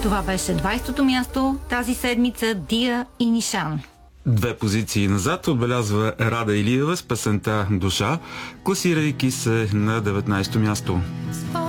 Това беше 20-то място тази седмица, Дия и Нишан. 2 позиции назад отбелязва Рада Илиева с песента "Душа", класирайки се на 19-то място.